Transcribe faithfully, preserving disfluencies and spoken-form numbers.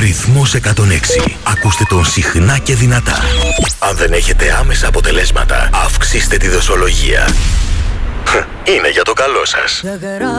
Ρυθμός εκατόν έξι. Ακούστε τον συχνά και δυνατά. Αν δεν έχετε άμεσα αποτελέσματα, αυξήστε τη δοσολογία. Είναι για το καλό σας.